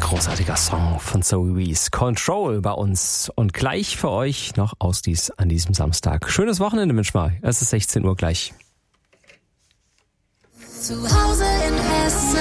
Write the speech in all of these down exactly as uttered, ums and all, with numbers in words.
großartiger Song von Zoe Wees. Control bei uns. Und gleich für euch noch Ausdies an diesem Samstag. Schönes Wochenende, Mensch mal. Es ist sechzehn Uhr gleich. Zu Hause in Hessen.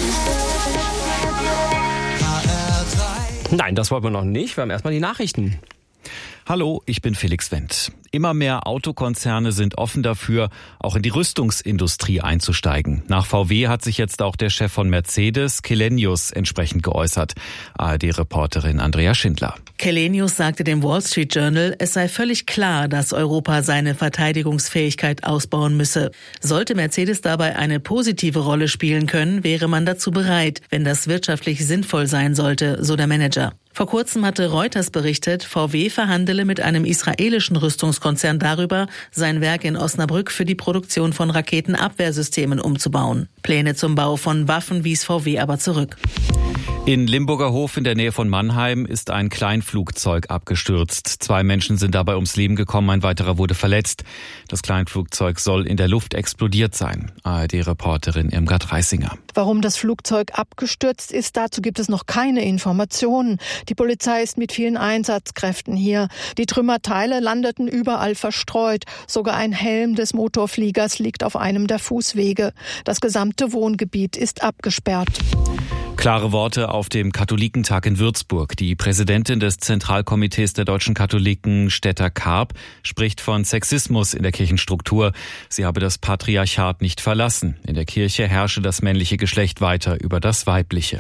Nein, das wollen wir noch nicht. Wir haben erstmal die Nachrichten. Hallo, ich bin Felix Wendt. Immer mehr Autokonzerne sind offen dafür, auch in die Rüstungsindustrie einzusteigen. Nach V W hat sich jetzt auch der Chef von Mercedes, Källenius, entsprechend geäußert. A R D-Reporterin Andrea Schindler. Källenius sagte dem Wall Street Journal, es sei völlig klar, dass Europa seine Verteidigungsfähigkeit ausbauen müsse. Sollte Mercedes dabei eine positive Rolle spielen können, wäre man dazu bereit, wenn das wirtschaftlich sinnvoll sein sollte, so der Manager. Vor kurzem hatte Reuters berichtet, V W verhandele mit einem israelischen Rüstungskonzern darüber, sein Werk in Osnabrück für die Produktion von Raketenabwehrsystemen umzubauen. Pläne zum Bau von Waffen wies V W aber zurück. In Limburger Hof in der Nähe von Mannheim ist ein Kleinflugzeug abgestürzt. Zwei Menschen sind dabei ums Leben gekommen, ein weiterer wurde verletzt. Das Kleinflugzeug soll in der Luft explodiert sein. A R D-Reporterin Irmgard Reisinger. Warum das Flugzeug abgestürzt ist, dazu gibt es noch keine Informationen. Die Polizei ist mit vielen Einsatzkräften hier. Die Trümmerteile landeten überall verstreut. Sogar ein Helm des Motorfliegers liegt auf einem der Fußwege. Das gesamte Wohngebiet ist abgesperrt. Klare Worte auf dem Katholikentag in Würzburg. Die Präsidentin des Zentralkomitees der deutschen Katholiken, Stetter Karp, spricht von Sexismus in der Kirchenstruktur. Sie habe das Patriarchat nicht verlassen. In der Kirche herrsche das männliche Geschlecht weiter über das weibliche.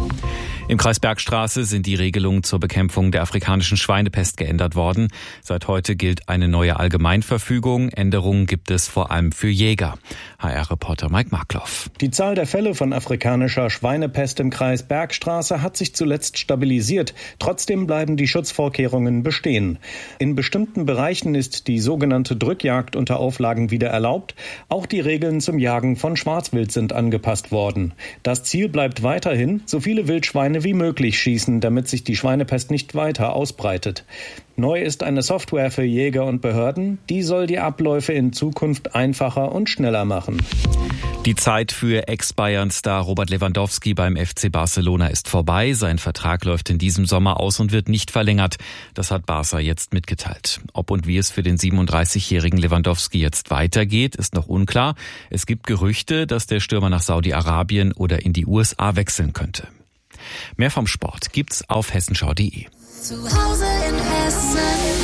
Im Kreis Bergstraße sind die Regelungen zur Bekämpfung der afrikanischen Schweinepest geändert worden. Seit heute gilt eine neue Allgemeinverfügung. Änderungen gibt es vor allem für Jäger. H R-Reporter Mike Markloff. Die Zahl der Fälle von afrikanischer Schweinepest im Kreis Bergstraße hat sich zuletzt stabilisiert. Trotzdem bleiben die Schutzvorkehrungen bestehen. In bestimmten Bereichen ist die sogenannte Drückjagd unter Auflagen wieder erlaubt. Auch die Regeln zum Jagen von Schwarzwild sind angepasst worden. Das Ziel bleibt weiterhin, so viele Wildschweine wie möglich schießen, damit sich die Schweinepest nicht weiter ausbreitet. Neu ist eine Software für Jäger und Behörden, die soll die Abläufe in Zukunft einfacher und schneller machen. Die Zeit für Ex-Bayern-Star Robert Lewandowski beim F C Barcelona ist vorbei. Sein Vertrag läuft in diesem Sommer aus und wird nicht verlängert. Das hat Barca jetzt mitgeteilt. Ob und wie es für den siebenunddreißigjährigen Lewandowski jetzt weitergeht, ist noch unklar. Es gibt Gerüchte, dass der Stürmer nach Saudi-Arabien oder in die U S A wechseln könnte. Mehr vom Sport gibt's auf hessenschau punkt de. Zu Hause in Hessen.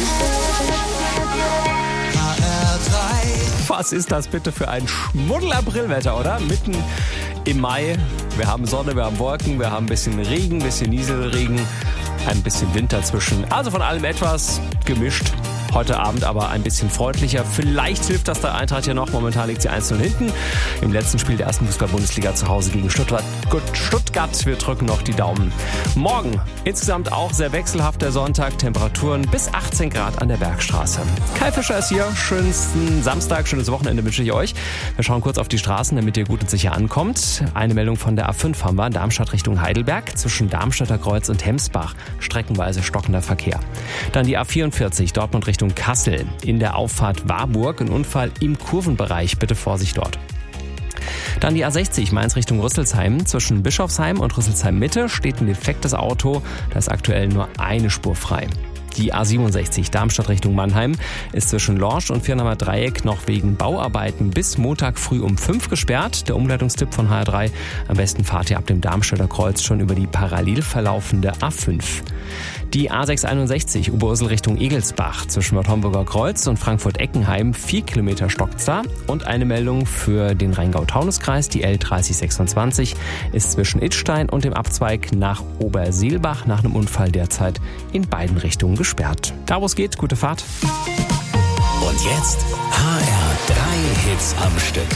H R drei. Was ist das bitte für ein Schmuddel-Aprilwetter, oder? Mitten im Mai. Wir haben Sonne, wir haben Wolken, wir haben ein bisschen Regen, ein bisschen Nieselregen, ein bisschen Wind dazwischen. Also von allem etwas gemischt. Heute Abend aber ein bisschen freundlicher. Vielleicht hilft das der Eintracht ja noch. Momentan liegt sie eins zu null hinten. Im letzten Spiel der ersten Fußball-Bundesliga zu Hause gegen Stuttgart. Gut, Stuttgart, wir drücken noch die Daumen. Morgen insgesamt auch sehr wechselhaft der Sonntag. Temperaturen bis achtzehn Grad an der Bergstraße. Kai Fischer ist hier. Schönsten Samstag, schönes Wochenende wünsche ich euch. Wir schauen kurz auf die Straßen, damit ihr gut und sicher ankommt. Eine Meldung von der A fünf haben wir. Darmstadt Richtung Heidelberg. Zwischen Darmstädter Kreuz und Hemsbach. Streckenweise stockender Verkehr. Dann die A vierundvierzig, Dortmund Richtung Kassel. In der Auffahrt Warburg ein Unfall im Kurvenbereich. Bitte Vorsicht dort. Dann die A sechzig, Mainz Richtung Rüsselsheim. Zwischen Bischofsheim und Rüsselsheim Mitte steht ein defektes Auto. Da ist aktuell nur eine Spur frei. Die A siebenundsechzig, Darmstadt Richtung Mannheim, ist zwischen Lorsch und Viernheimer Dreieck noch wegen Bauarbeiten bis Montag früh um fünf gesperrt. Der Umleitungstipp von H R drei, am besten fahrt ihr ab dem Darmstädter Kreuz schon über die parallel verlaufende A fünf. Die A sechshunderteinundsechzig, Oberursel Richtung Egelsbach, zwischen Bad Homburger Kreuz und Frankfurt-Eckenheim, vier Kilometer stockt's da. Und eine Meldung für den Rheingau-Taunus-Kreis, die L dreißig sechsundzwanzig, ist zwischen Idstein und dem Abzweig nach Oberseelbach nach einem Unfall derzeit in beiden Richtungen gesperrt. Da wo es geht, gute Fahrt. Und jetzt H R drei Hits am Stück.